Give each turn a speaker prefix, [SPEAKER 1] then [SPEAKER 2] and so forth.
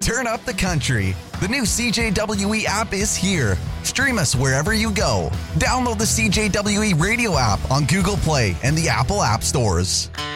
[SPEAKER 1] turn up the country. The new CJWE app is here. Stream us wherever you go. Download the CJWE radio app on Google Play and the Apple App Stores.